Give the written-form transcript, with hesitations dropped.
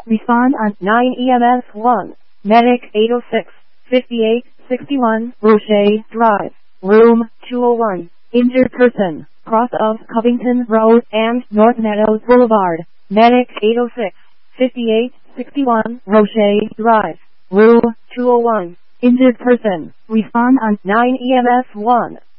Respond on 9 EMS 1. Medic 806, 5861, Roche Drive, room 201. Injured person, cross of Covington Road and North Meadows Boulevard. Medic 806, 5861, Roche Drive, room 201. Injured person. Respond on 9 EMS 1.